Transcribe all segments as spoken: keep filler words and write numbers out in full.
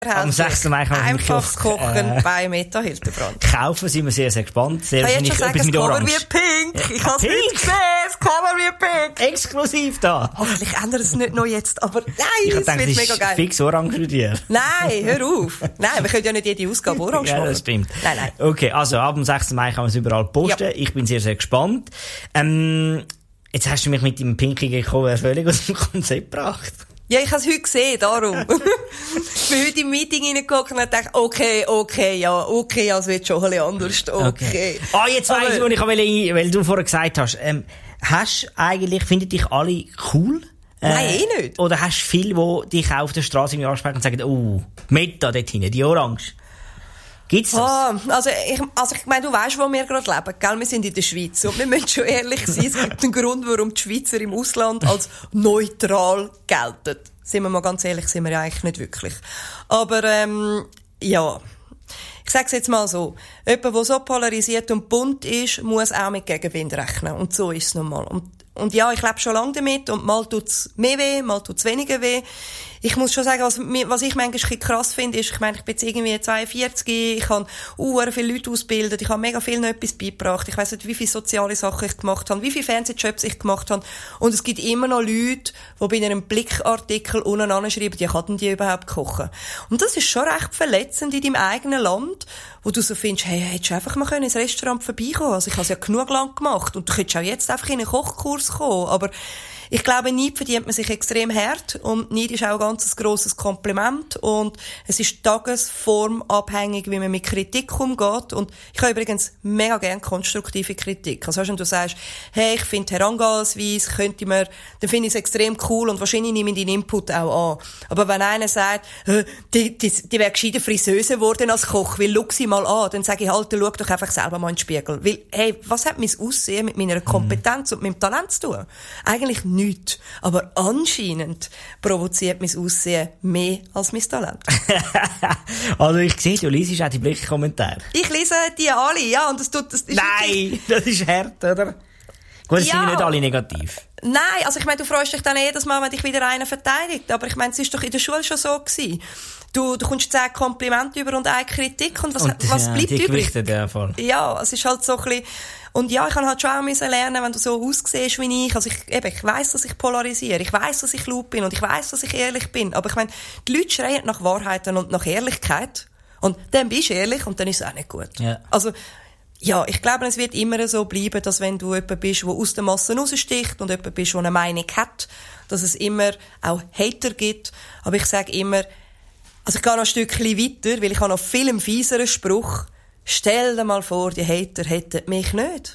Am sechsten Mai kann man einfach kochen äh, bei Meta Hildebrand. Kaufen, sind wir sehr, sehr gespannt. Sehr ich kann jetzt schon sagen, das Cover wird pink. Ich habe es nicht gesehen, das Cover wird pink. Exklusiv da. Hoffentlich ändert es nicht noch jetzt, aber nein, ich es gedacht, wird das mega geil. Fix orange für dir. Nein, hör auf. Nein, wir können ja nicht jede Ausgabe orange machen. Ja, das stimmt. Nein, nein. Okay, also ab dem sechsten Mai kann man es überall posten. Ja. Ich bin sehr, sehr gespannt. Ähm, jetzt hast du mich mit dem pinkigen Cover völlig aus dem Konzept gebracht. Ja, ich habe es heute gesehen, darum. Ich bin heute im Meeting reingeguckt und habe gedacht, okay, okay, ja, okay, also wird schon ein bisschen anders, okay. okay. Ah, jetzt weiss ich, wo ich will, weil du vorher gesagt hast, ähm, hast eigentlich, finden dich alle cool? Äh, Nein, eh nicht. Oder hast du viele, die dich auf der Straße ansprechen und sagen, oh, Meta dort hinten, die Orange? Gibt's das? Ah, also ich, also ich meine, du weißt, wo wir gerade leben, gell? Wir sind in der Schweiz. Und wir müssen schon ehrlich sein, es gibt einen Grund, warum die Schweizer im Ausland als neutral gelten. Sind wir mal ganz ehrlich, sind wir ja eigentlich nicht wirklich. Aber, ähm, ja. Ich sag's jetzt mal so. Jemand, der so polarisiert und bunt ist, muss auch mit Gegenwind rechnen. Und so ist es nun mal. Und, und ja, ich lebe schon lange damit und mal tut's mehr weh, mal tut's weniger weh. Ich muss schon sagen, was, was ich manchmal krass finde, ist, ich meine, ich bin jetzt irgendwie zweiundvierzig, ich habe uh, viele Leute ausgebildet, ich habe mega viel noch etwas beigebracht, ich weiss nicht, wie viele soziale Sachen ich gemacht habe, wie viele Fernsehjobs ich gemacht habe. Und es gibt immer noch Leute, die bei einem Blickartikel unten anschreiben, ja, kann denn die überhaupt kochen? Und das ist schon recht verletzend in deinem eigenen Land, wo du so findest, hey, hättest du einfach mal können ins Restaurant vorbeikommen? Also ich habe es ja genug lang gemacht und du könntest auch jetzt einfach in einen Kochkurs kommen, aber ich glaube, Neid verdient man sich extrem hart und Neid ist auch ein ganz grosses Kompliment und es ist tagesformabhängig, wie man mit Kritik umgeht und ich habe übrigens mega gerne konstruktive Kritik. Also wenn du sagst, hey, ich finde Herangehensweise, könnte man, dann finde ich es extrem cool und wahrscheinlich nehme ich deinen Input auch an. Aber wenn einer sagt, die, die, die wäre gescheiter Friseuse geworden als Koch, weil schau sie mal an, dann sage ich halt, schau doch einfach selber mal in den Spiegel. Weil, hey, was hat mein Aussehen mit meiner Kompetenz und meinem Talent zu tun? Eigentlich nicht. Nicht. Aber anscheinend provoziert mein Aussehen mehr als mein Talent. Also ich sehe, du liest auch die Blick-Kommentare. Ich lese die alle, ja. Und das tut, das ist Nein, wirklich... das ist hart, oder? Gut, das ja. sind nicht alle negativ. Nein, also ich meine, du freust dich dann jedes Mal, wenn dich wieder einer verteidigt. Aber ich meine, es ist doch in der Schule schon so gewesen. Du, du kommst zehn Komplimente über und eine Kritik. Und was, und, was ja, bleibt die übrig? Ja, voll. Ja, es ist halt so ein bisschen... Und ja, ich kann halt schon auch müssen lernen, wenn du so aussiehst wie ich. Also ich, eben, ich weiss, dass ich polarisiere. Ich weiss, dass ich laut bin. Und ich weiss, dass ich ehrlich bin. Aber ich meine, die Leute schreien nach Wahrheiten und nach Ehrlichkeit. Und dann bist du ehrlich und dann ist es auch nicht gut. Ja. Also, ja, ich glaube, es wird immer so bleiben, dass wenn du jemand bist, der aus den Massen raussticht und jemand bist, der eine Meinung hat, dass es immer auch Hater gibt. Aber ich sage immer, also ich gehe noch ein Stückchen weiter, weil ich habe noch viel einen fieseren Spruch. Stell dir mal vor, die Hater hätten mich nicht.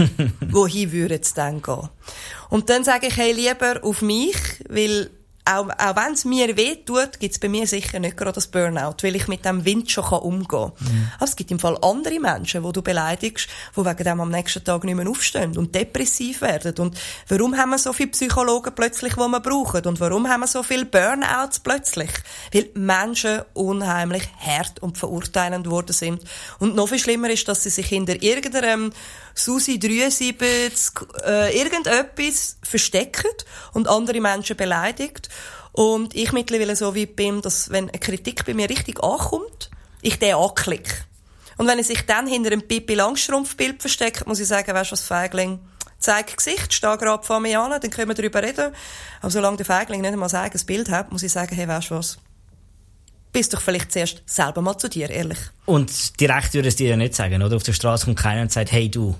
Wohin würde es dann gehen? Und dann sage ich, hey, lieber auf mich, weil auch, auch wenn es mir weh tut, gibt es bei mir sicher nicht gerade das Burnout, weil ich mit dem Wind schon umgehen kann. Mhm. Aber es gibt im Fall andere Menschen, die du beleidigst, die wegen dem am nächsten Tag nicht mehr aufstehen und depressiv werden. Und warum haben wir so viele Psychologen plötzlich, die wir brauchen? Und warum haben wir so viele Burnouts plötzlich? Weil Menschen unheimlich hart und verurteilend worden sind. Und noch viel schlimmer ist, dass sie sich hinter irgendeinem Susi dreiundsiebzig äh, irgendetwas verstecken und andere Menschen beleidigt. Und ich mittlerweile so weit bin, dass wenn eine Kritik bei mir richtig ankommt, ich den anklicke. Und wenn er sich dann hinter einem Pippi Langstrumpf-Bild versteckt, muss ich sagen, weisst du was, Feigling, zeig Gesicht, steh gerade vor mir an, dann können wir darüber reden. Aber solange der Feigling nicht einmal ein eigenes Bild hat, muss ich sagen, hey, weisst du was, bist doch vielleicht zuerst selber mal zu dir, ehrlich. Und direkt würde es dir ja nicht sagen, oder? Auf der Straße kommt keiner und sagt, hey, du.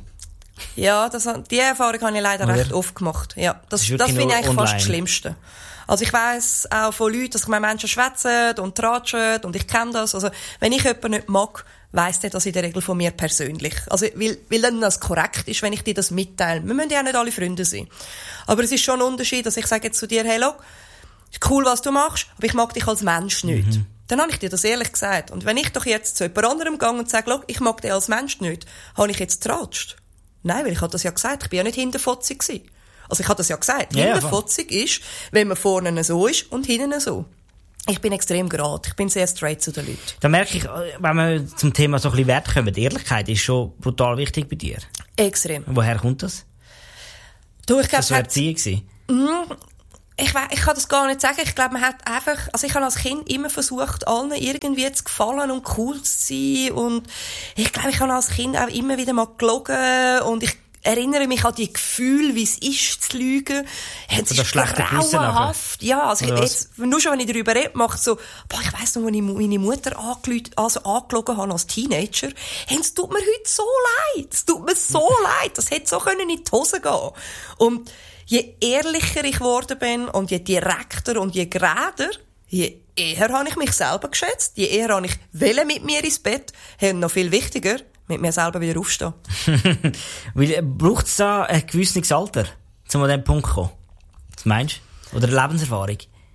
Ja, das, die Erfahrung habe ich leider oder? recht oft gemacht. Ja, das, das, das finde ich eigentlich online. Fast das Schlimmste. Also ich weiss auch von Leuten, dass ich meine Menschen schwätzen und tratschen und ich kenne das. Also wenn ich jemanden nicht mag, weiss der das in der Regel von mir persönlich. Also weil, weil dann das korrekt ist, wenn ich dir das mitteile. Wir müssen ja nicht alle Freunde sein. Aber es ist schon ein Unterschied, dass ich sage jetzt zu dir, hey, look, ist cool, was du machst, aber ich mag dich als Mensch nicht. Mhm. Dann habe ich dir das ehrlich gesagt. Und wenn ich doch jetzt zu jemand anderem gehe und sage, look, ich mag dich als Mensch nicht, habe ich jetzt getratscht? Nein, weil ich habe das ja gesagt. Ich bin ja nicht hinterfotzig gewesen. Also ich habe das ja gesagt. Ja, hinterfotzig ja, ist, wenn man vorne so ist und hinten so. Ich bin extrem gerade. Ich bin sehr straight zu den Leuten. Da merke ich, wenn wir zum Thema so ein bisschen Wert kommen, die Ehrlichkeit ist schon brutal wichtig bei dir. Extrem. Woher kommt das? Du, ich glaube, das war Erziehung gewesen? Mm, ich, ich kann das gar nicht sagen. Ich glaube, man hat einfach, also ich habe als Kind immer versucht, allen irgendwie zu gefallen und cool zu sein. Und ich glaube, ich habe als Kind auch immer wieder mal gelogen. Und ich erinnere mich an die Gefühle, wie es ist, zu lügen. Es ist grauenhaft. Ja, also ich, jetzt, nur schon, wenn ich darüber rede, macht so, boah, ich weiss noch, wenn ich meine Mutter angelügt, also angelogen habe als Teenager, hey, es tut mir heute so leid. Es tut mir so leid. Das hätte so können in die Hose gehen. Und je ehrlicher ich geworden bin und je direkter und je gerader, je eher habe ich mich selber geschätzt, je eher habe ich wollen mit mir ins Bett, und noch viel wichtiger, mit mir selber wieder aufstehen. Braucht es da ein gewisses Alter, um an diesen Punkt zu kommen? Was meinst du? Oder eine Lebenserfahrung?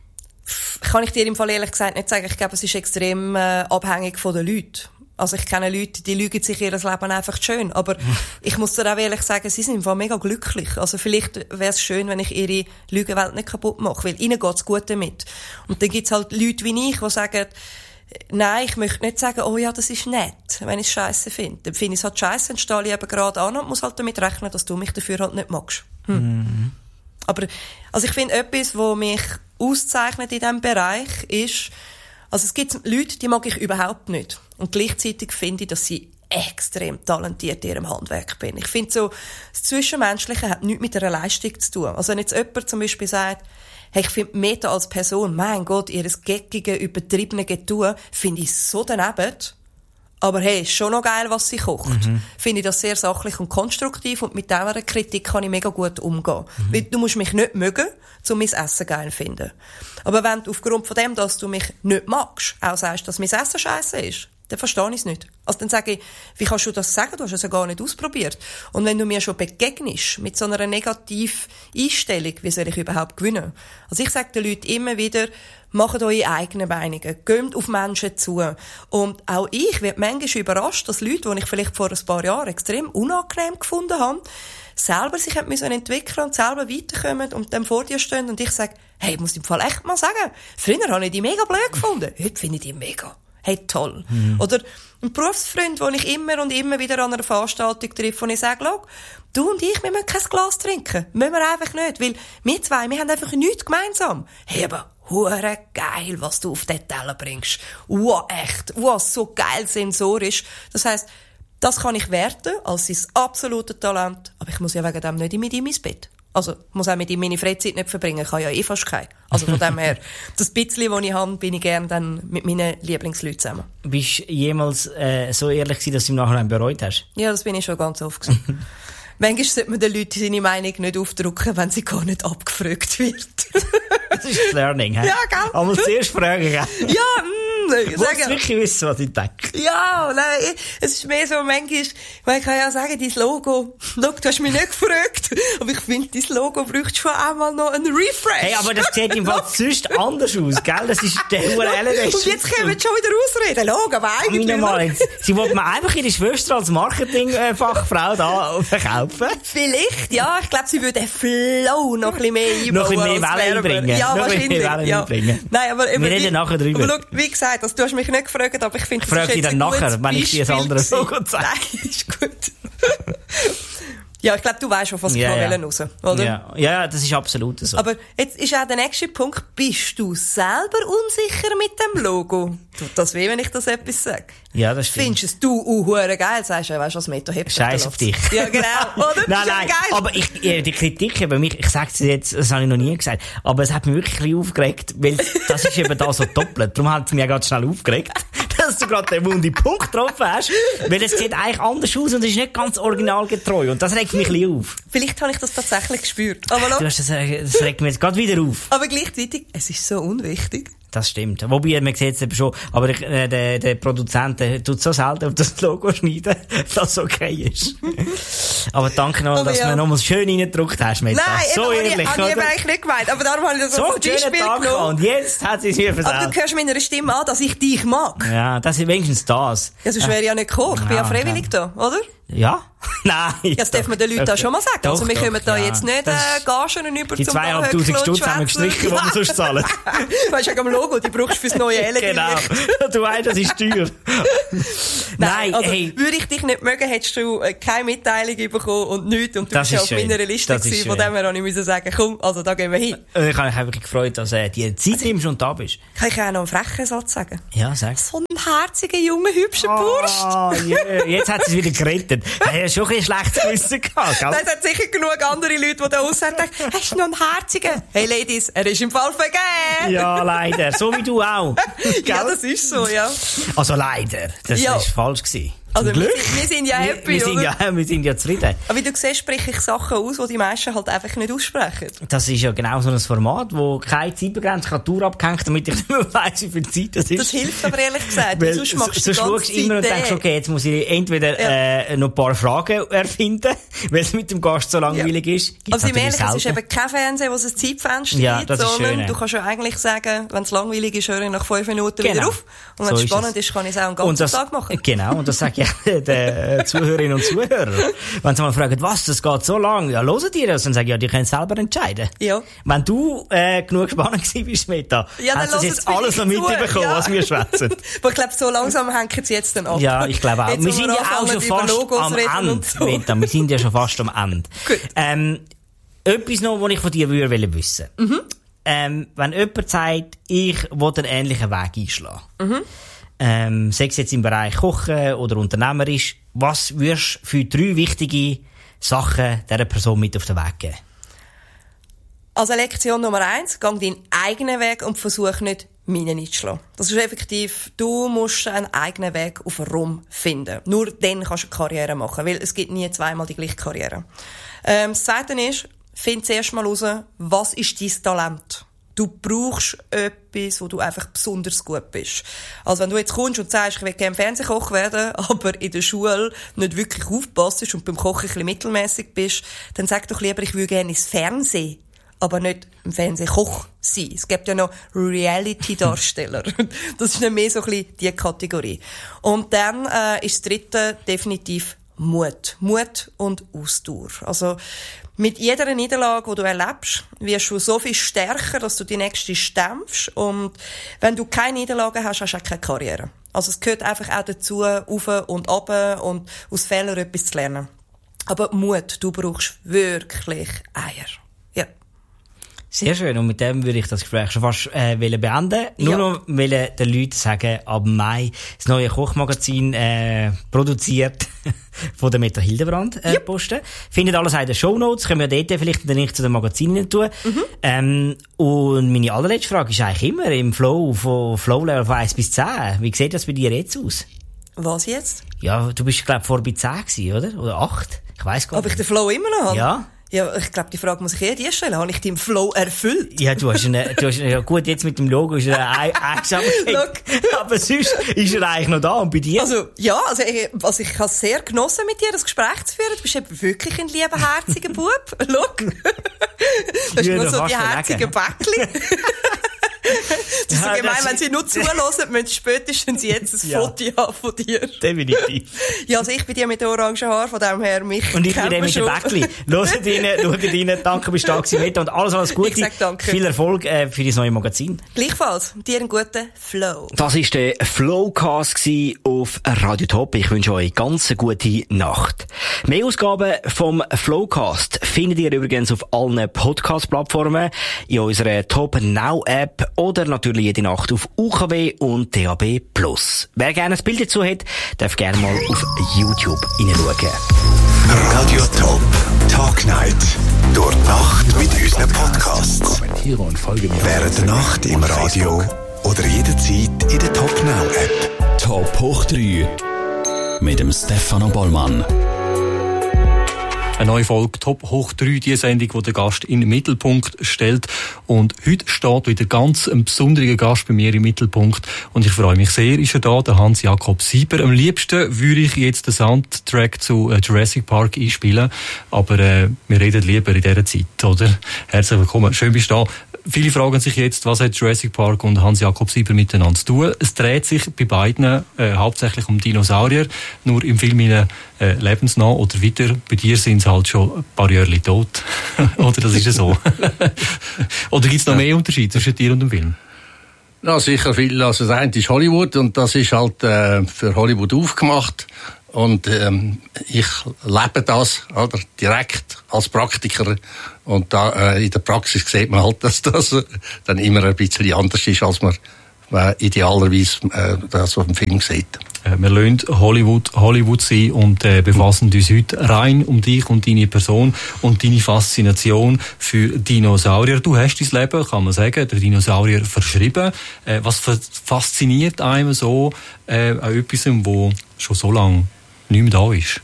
Kann ich dir im Fall ehrlich gesagt nicht sagen. Ich glaube, es ist extrem äh, abhängig von den Leuten. Also ich kenne Leute, die lügen sich ihr Leben einfach schön. Aber ich muss dir auch ehrlich sagen, sie sind im Fall mega glücklich. Also vielleicht wäre es schön, wenn ich ihre Lügenwelt nicht kaputt mache, weil ihnen geht's gut damit. Und dann gibt's halt Leute wie ich, die sagen, nein, ich möchte nicht sagen, oh ja, das ist nett, wenn ich es scheisse finde. Dann finde ich es halt scheisse und stehe ich eben gerade an und muss halt damit rechnen, dass du mich dafür halt nicht magst. Hm. Mhm. Aber, also ich finde, etwas, was mich auszeichnet in diesem Bereich, ist, also es gibt Leute, die mag ich überhaupt nicht. Und gleichzeitig finde ich, dass sie extrem talentiert in ihrem Handwerk bin. Ich finde so, das Zwischenmenschliche hat nichts mit einer Leistung zu tun. Also wenn jetzt jemand zum Beispiel sagt, hey, ich finde Meta als Person, mein Gott, ihres geckige, übertriebene Getue, finde ich so daneben. Aber hey, ist schon noch geil, was sie kocht. Mhm. Finde ich das sehr sachlich und konstruktiv und mit dieser Kritik kann ich mega gut umgehen. Mhm. Weil du musst mich nicht mögen, um mein Essen geil zu finden. Aber wenn du aufgrund von dem, dass du mich nicht magst, auch sagst, dass mein Essen scheisse ist, dann verstehe ich es nicht. Also dann sage ich, wie kannst du das sagen? Du hast es ja gar nicht ausprobiert. Und wenn du mir schon begegnest mit so einer negativen Einstellung, wie soll ich überhaupt gewinnen? Also ich sage den Leuten immer wieder, macht eure eigenen Meinungen, geht auf Menschen zu. Und auch ich werde manchmal überrascht, dass Leute, die ich vielleicht vor ein paar Jahren extrem unangenehm gefunden habe, selber sich haben müssen entwickeln und selber weiterkommen und dann vor dir stehen und ich sage, hey, ich muss im Fall echt mal sagen, früher habe ich die mega blöd gefunden, heute finde ich die mega. Hey, toll. Mhm. Oder ein Berufsfreund, den ich immer und immer wieder an einer Veranstaltung treffe, und ich sage, schau, du und ich, wir müssen kein Glas trinken. Müssen wir einfach nicht, weil wir zwei, wir haben einfach nichts gemeinsam. Hey, aber hure geil, was du auf den Teller bringst. Wow, echt. Wow, so geil sensorisch. Das heisst, das kann ich werten als sein absolutes Talent, aber ich muss ja wegen dem nicht mit ihm ins Bett. Also, ich muss auch mit ihm meine Freizeit nicht verbringen, ich kann ja eh fast keine. Also von dem her, das bisschen, das ich habe, bin ich gerne dann mit meinen Lieblingsleuten zusammen. Bist du jemals äh, so ehrlich gewesen, dass du im Nachhinein bereut hast? Ja, das bin ich schon ganz oft gewesen. Manchmal sollte man den Leuten seine Meinung nicht aufdrücken, wenn sie gar nicht abgefragt wird. Das ist das Learning, hä? Ja, gell? Aber zuerst fragen, gell? Ja, mh, ich muss wirklich wissen, was ich denke. Ja, nein, es ist mehr so, manchmal, weil ich kann ja sagen, dein Logo, schau, du hast mich nicht gefragt, aber ich finde, dein Logo braucht schon einmal noch einen Refresh. Hey, aber das sieht im Fall sonst anders aus, gell? Das ist der U R L. Und jetzt können wir schon wieder ausreden. Schau, aber eigentlich... Normal, sie wollte mir einfach ihre Schwester als Marketingfachfrau da verkaufen. Vielleicht, ja. Ich glaube, sie würde den Flow noch ein bisschen mehr einbauen. Noch ein bisschen mehr Welle einbringen. Ja, noch wahrscheinlich. Ja. Nein, aber wir reden nachher drüber. Aber schau, wie gesagt, also, du hast mich nicht gefragt, aber ich finde, ich frage dich dann nachher, wenn ich dir das andere Logo zeige. Nein, ist gut. Ja, ich glaube, du weißt, auf was ich ja, ja. ja. raus, oder? Ja. ja, das ist absolut so. Aber jetzt ist auch der nächste Punkt, bist du selber unsicher mit dem Logo? Tut das weh, wenn ich das etwas sage? Ja, das stimmt. Findest du es uh, geil? Sagst du, weißt du, was Meta hebt? Scheiß auf dich. Ja, genau, oder? Nein, nein, geil. Aber ich, die Kritik über mich, ich sage es jetzt, das habe ich noch nie gesagt, aber es hat mich wirklich ein bisschen aufgeregt, weil das ist eben da so doppelt. Darum hat es mich ja ganz schnell aufgeregt, dass du gerade den wunden Punkt getroffen hast, weil es sieht eigentlich anders aus und es ist nicht ganz originalgetreu und das regt mich ein bisschen auf. Vielleicht habe ich das tatsächlich gespürt. Aber du hast das, das regt mich jetzt gerade wieder auf. Aber gleichzeitig, es ist so unwichtig. Das stimmt. Wobei, man sieht es eben schon, aber äh, der, der Produzent der tut so selten auf das Logo schneiden, dass es okay ist. Aber danke noch, aber dass ja. du mir nochmal schön reingedruckt hast, Meta. Nein, so eben, ehrlich, habe ich, hab ich eigentlich nicht gemeint, aber darum habe ich das so als Beispiel genommen. Und jetzt hat sie es mir versaut. Aber du hörst meiner Stimme an, dass ich dich mag. Ja, das ist wenigstens das. Ja, sonst wäre ich ja nicht gekommen. Ich bin ja, ja freiwillig klar. Da, oder? Ja? Nein. Ja, das darf man den Leuten auch schon mal sagen. Doch, also wir doch, kommen da ja. jetzt nicht äh, Gagen über die zum zweieinhalbtausend Stutz haben wir gestrichen, die wir sonst zahlen. Weißt du, wegen dem Logo, die brauchst du fürs neue L E D. Genau. Du weißt, das ist teuer. Nein, also, hey. Würde ich dich nicht mögen, hättest du keine Mitteilung bekommen und nichts. Und du Das bist ist auf schön. meiner Liste Das ist gewesen, von schön. dem her habe ich müssen sagen, komm, also da gehen wir hin. Ich habe mich wirklich gefreut, dass äh, die Zeit nimmst und da bist. Kann ich auch noch einen frechen Satz sagen? Ja, sag's. So ein herziger, junger, hübscher Bursch. Ah, yeah. Jetzt hat sie es wieder gerettet. Er hat schon ein bisschen schlechtes Gewissen gehabt, gell? Nein, es hat sicher genug andere Leute, die da aussehen und denken, hast du noch einen herzigen? Hey Ladies, er ist im Fall vergeben. Ja, leider. So wie du auch. Ja, das ist so, ja. Also leider. Das Ja. war falsch gewesen. Also Zum wir, Glück. sind- wir sind ja happy, wir, wir, sind oder? ja, wir sind ja zufrieden. Aber wie du siehst, spreche ich Sachen aus, die die meisten halt einfach nicht aussprechen. Das ist ja genau so ein Format, wo keine Zeitbegrenzung hat, Tour abgehängt, damit ich nicht mehr weiss, wie viel Zeit das ist. Das hilft aber ehrlich gesagt, Weil, weil sonst machst so, du so die schaust ganze du immer und Zeit denkst, den. okay, jetzt muss ich entweder Ja. äh, noch ein paar Fragen erfinden, weil es mit dem Gast so langweilig ist. Gibt's Aber sind wir natürlich ehrlich, es ist selten. eben kein Fernsehen, wo es ein Zeitfenster Ja, gibt, das ist sondern schön. du kannst ja eigentlich sagen, wenn es langweilig ist, höre ich nach fünf Minuten Genau. wieder auf. Und wenn So es ist spannend es. ist, kann ich es auch einen Und ganzen das, Tag machen. Genau, und das sage ich auch den Zuhörerinnen und Zuhörern. Wenn sie mal fragen, was, das geht so lang, ja, hören die das? Dann sage ich, ja, die können selber entscheiden. Ja. Wenn du äh, genug spannend gewesen bist, Meta, Ja, dann hast du das hören jetzt sie alles noch vielleicht zu, mitbekommen, ja. was wir schwätzen. Aber ich glaube, so langsam hängen sie jetzt dann ab. Ja, ich glaube auch. Jetzt, wir wo sind ja auch anfangen, schon über fast Logos am reden Ende, und so. Meta. Wir sind ja schon fast am Ende. Gut. Ähm, etwas noch, was ich von dir würde wissen. Mhm. Ähm, wenn jemand sagt, ich will einen ähnlichen Weg einschlagen. Mhm. Ähm, sei es jetzt im Bereich Kochen oder unternehmerisch, was würdest du für drei wichtige Sachen dieser Person mit auf den Weg geben? Also Lektion Nummer eins, geh deinen eigenen Weg und versuch nicht, meinen einzuschlagen. Das ist effektiv, du musst einen eigenen Weg auf Rom finden. Nur dann kannst du eine Karriere machen, weil es gibt nie zweimal die gleiche Karriere. Ähm, das Zweite ist, find zuerst mal raus, was ist dein Talent? Du brauchst etwas, wo du einfach besonders gut bist. Also wenn du jetzt kommst und sagst, ich will gerne Fernsehkoch werden, aber in der Schule nicht wirklich aufpasst und beim Kochen ein bisschen mittelmässig bist, dann sag doch lieber, ich würde gerne ins Fernsehen, aber nicht im Fernsehkoch sein. Es gibt ja noch Reality-Darsteller. Das ist nicht mehr so ein bisschen die Kategorie. Und dann äh, ist das Dritte definitiv Mut. Mut und Ausdauer. Also mit jeder Niederlage, die du erlebst, wirst du so viel stärker, dass du die nächste stemmst. Und wenn du keine Niederlagen hast, hast du auch keine Karriere. Also es gehört einfach auch dazu, auf und ab und aus Fehlern etwas zu lernen. Aber Mut, du brauchst wirklich Eier. Ja. Sehr schön. Und mit dem würde ich das Gespräch schon fast äh, beenden. Nur Ja. noch wollen den Leuten sagen, ab Mai das neue Kochmagazin äh, produziert von der Meta Hildebrand äh, Yep. posten. Findet alles in den Shownotes. Können wir dort vielleicht den Link zu den Magazinen tun. Mhm. Ähm, und meine allerletzte Frage ist eigentlich immer im Flow von Flow-Level von eins bis zehn. Wie sieht das bei dir jetzt aus? Was jetzt? Ja, du bist, glaube ich, vor bei zehn gewesen, oder? Oder acht? Ich weiss gar Ob ich nicht. den Flow immer noch habe? Ja. Ja, ich glaube, die Frage muss ich eh dir stellen. Habe ich den Flow erfüllt? Ja, du hast eine, du hast, ja gut, jetzt mit dem Logo ist er ein, Look. aber sonst ist er eigentlich noch da und bei dir? Also, ja, also ich, also ich habe sehr genossen, mit dir das Gespräch zu führen. Du bist eben wirklich ein lieber, herziger Bub. Look. Du hast Ich nur würde so fast die herzigen Bäckchen. Das ist so Ja, gemein, das wenn ist- sie nur zuhören, müssen sie spätestens jetzt ein Ja. Foto haben von dir. Definitiv. Ja, also ich bin die mit den orangen Haaren, von dem her mich Und ich bin kennt der man mit dem schon. Bäckli. Hört rein, schaut rein, danke, bist du da gewesen, Meta, und alles, alles Gute. Ich sag danke. Viel Erfolg äh, für das neue Magazin. Gleichfalls, dir einen guten Flow. Das war der Flowcast auf Radio Top. Ich wünsche euch ganz eine gute Nacht. Mehr Ausgaben vom Flowcast findet ihr übrigens auf allen Podcast-Plattformen, in unserer Top Now App oder natürlich jede Nacht auf U K W und D A B plus. Wer gerne ein Bild dazu hat, darf gerne mal auf YouTube hineinschauen. Radio Top Talk Night. Durch die Nacht mit unseren Podcasts. Kommentiere und folge mir. Während der Nacht im Radio oder jederzeit in der Top Now App. Top hoch drei mit dem Stefano Bollmann. Eine neue Folge Top hoch drei, die Sendung, die der Gast in den Mittelpunkt stellt. Und heute steht wieder ganz ein besonderer Gast bei mir im Mittelpunkt. Und ich freue mich sehr, ist er da, der Hans-Jakob Sieber. Am liebsten würde ich jetzt den Soundtrack zu äh, Jurassic Park einspielen. Aber äh, wir reden lieber in dieser Zeit, oder? Herzlich willkommen, schön bist du da. viele fragen sich jetzt, was hat Jurassic Park und Hans-Jakob Sieber miteinander zu tun? Es dreht sich bei beiden äh, hauptsächlich um Dinosaurier, nur im Film äh, lebensnah oder wieder. Bei dir sind sie halt schon ein paar Jahre tot. Oder das ist ja so. Oder gibt es noch ja. mehr Unterschiede zwischen dir und dem Film? Ja, sicher viel. Also das eine ist Hollywood und das ist halt äh, für Hollywood aufgemacht. Und ähm, ich lebe das, oder, direkt als Praktiker. Und da äh, in der Praxis sieht man halt, dass das äh, dann immer ein bisschen anders ist, als man äh, idealerweise äh, das auf dem Film sieht. Äh, wir lassen Hollywood Hollywood sein und äh, befassen uns heute rein um dich und deine Person und deine Faszination für Dinosaurier. Du hast dein Leben, kann man sagen, der Dinosaurier verschrieben. Äh, was fasziniert einem so äh, an etwas, wo schon so lange nicht mehr da ist?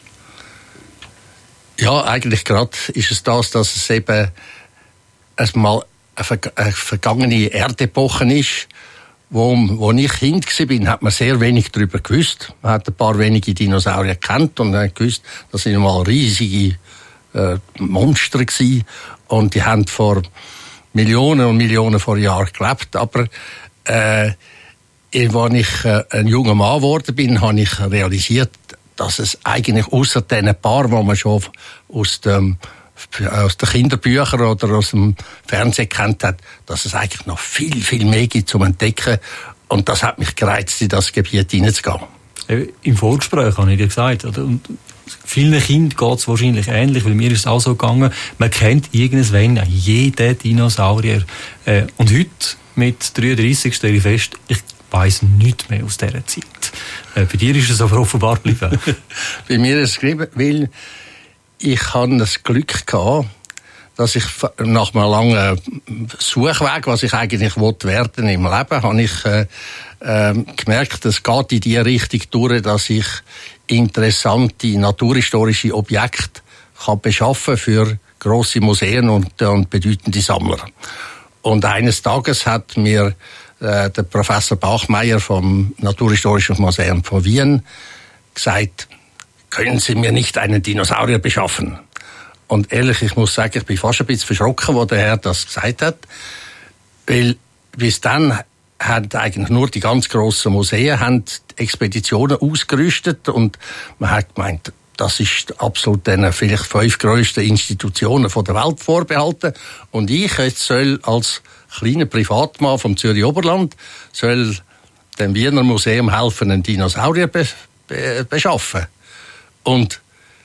Ja, eigentlich gerade ist es das, dass es eben erstmal eine vergangene Erdepoche ist. Wo, wo ich Kind war, hat man sehr wenig darüber gewusst. Man hat ein paar wenige Dinosaurier gekannt und hat gewusst, das sind mal riesige äh, Monster gewesen. Und die haben vor Millionen und Millionen von Jahren gelebt. Aber äh, als ich äh, ein junger Mann geworden bin, habe ich realisiert, dass es eigentlich ausser diesen paar, die man schon aus dem aus den Kinderbüchern oder aus dem Fernsehen kennt hat, dass es eigentlich noch viel, viel mehr gibt zum Entdecken. Und das hat mich gereizt, in das Gebiet hineinzugehen. Im Vorgespräch habe ich dir gesagt, oder? Und vielen Kindern geht es wahrscheinlich ähnlich, weil mir ist es auch so gegangen, man kennt irgendwann jeden Dinosaurier. Und heute, mit dreiunddreissig, stelle ich fest, ich weiss nichts mehr aus dieser Zeit. Bei dir ist es aber offenbar geblieben. Bei mir ist es geblieben, weil ich hatte das Glück gehabt, dass ich nach einem langen Suchweg, was ich eigentlich werden im Leben, habe ich äh, äh, gemerkt, es geht in die Richtung durch, dass ich interessante naturhistorische Objekte kann beschaffen für grosse Museen und, und bedeutende Sammler. Und eines Tages hat mir äh, der Professor Bachmeier vom Naturhistorischen Museum von Wien gesagt, können Sie mir nicht einen Dinosaurier beschaffen? Und ehrlich, ich muss sagen, ich bin fast ein bisschen verschrocken, als der Herr das gesagt hat. Weil bis dann haben eigentlich nur die ganz grossen Museen haben Expeditionen ausgerüstet und man hat gemeint, das ist absolut den vielleicht fünf grössten Institutionen von der Welt vorbehalten. Und ich jetzt soll als kleiner Privatmann vom Zürich Oberland soll dem Wiener Museum helfen, einen Dinosaurier be- be- beschaffen. Und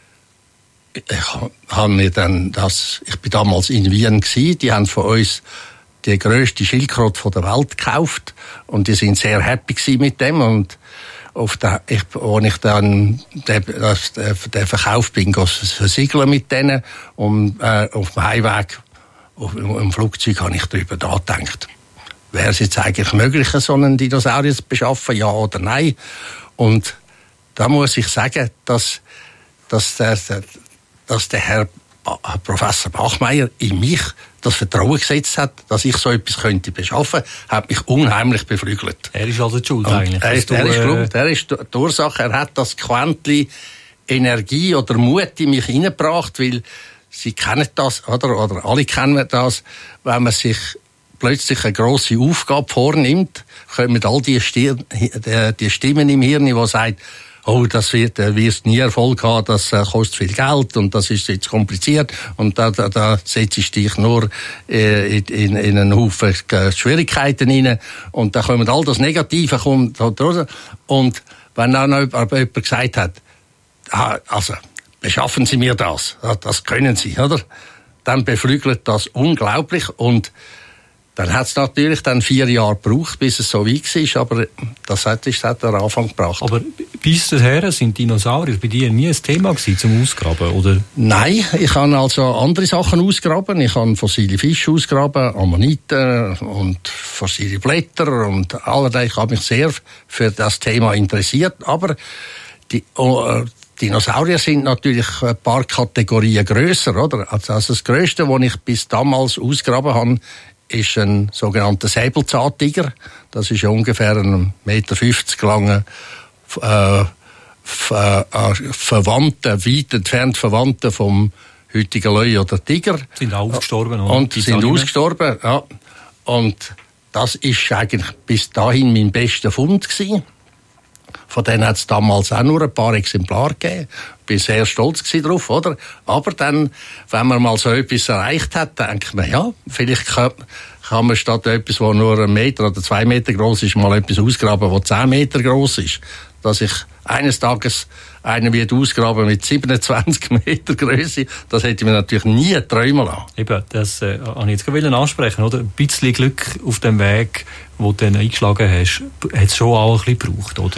ich habe mir dann das, ich bin damals in Wien gewesen, die haben von uns die grösste Schildkröte der Welt gekauft und die sind sehr happy gewesen mit dem und auf der, ich, als ich dann den, das, den Verkauf bin, versiegeln mit denen und äh, auf dem Heimweg auf, im Flugzeug habe ich darüber nachgedacht. Wäre es jetzt eigentlich möglich, so einen Dinosaurier zu beschaffen, ja oder nein? Und da muss ich sagen, dass, dass, der, dass der Herr Professor Bachmeier in mich das Vertrauen gesetzt hat, dass ich so etwas könnte beschaffen, hat mich unheimlich beflügelt. Er ist also die Schuld eigentlich. Er ist, du, er ist, äh... er ist die Ursache. Er hat das Quäntchen Energie oder Mut in mich hineingebracht, weil Sie kennen das, oder? Oder alle kennen das, wenn man sich plötzlich eine grosse Aufgabe vornimmt, kommen all die, Stir- die Stimmen im Hirn, die sagen, oh, das wird, äh, wirst nie Erfolg haben, das äh, kostet viel Geld und das ist jetzt kompliziert und da, da, da setzt ich dich nur äh, in, in, in einen Haufen äh, Schwierigkeiten rein und da kommt all das Negative kommt raus. Und wenn dann noch jemand gesagt hat, ah, also, beschaffen Sie mir das, das können Sie, oder? Dann beflügelt das unglaublich und dann hat es natürlich dann vier Jahre gebraucht, bis es so weit war, aber das hat, das hat den Anfang gebracht. Aber bis dahin sind Dinosaurier bei dir nie ein Thema gewesen zum Ausgraben, oder? Nein, ich habe also andere Sachen ausgraben. Ich habe fossile Fische ausgraben, Ammoniten und fossile Blätter und allerlei. Ich habe mich sehr für das Thema interessiert, aber die oh, Dinosaurier sind natürlich ein paar Kategorien grösser, oder? Also das Grösste, was ich bis damals ausgraben habe, ist ein sogenannter Säbelzahntiger. Das ist ungefähr ein eins Komma fünfzig Meter langer, äh, ver, äh, Verwandter, weit entfernt Verwandter vom heutigen Löwe oder Tiger. Sind auch ausgestorben. Oder? Und die sind ausgestorben, ja. Und das ist eigentlich bis dahin mein bester Fund gewesen. Von denen hat es damals auch nur ein paar Exemplare gegeben. Ich bin sehr stolz drauf, oder? Aber dann, wenn man mal so etwas erreicht hat, denkt man, ja, vielleicht kann, kann man statt etwas, das nur einen Meter oder zwei Meter groß ist, mal etwas ausgraben, das zehn Meter groß ist. Dass ich eines Tages einen wird ausgraben mit siebenundzwanzig Meter Größe, das hätte ich mir natürlich nie träumen lassen. Eben, das äh, wollte ich jetzt gerade ansprechen, oder? Ein bisschen Glück auf dem Weg, den du dann eingeschlagen hast, hat es schon auch ein bisschen gebraucht, oder?